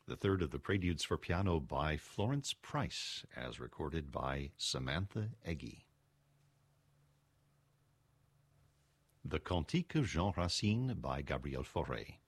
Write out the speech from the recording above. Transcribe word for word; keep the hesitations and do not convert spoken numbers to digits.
the third of the Preludes for piano by Florence Price, as recorded by Samantha Eggy. The Cantique of Jean Racine by Gabriel Fauré.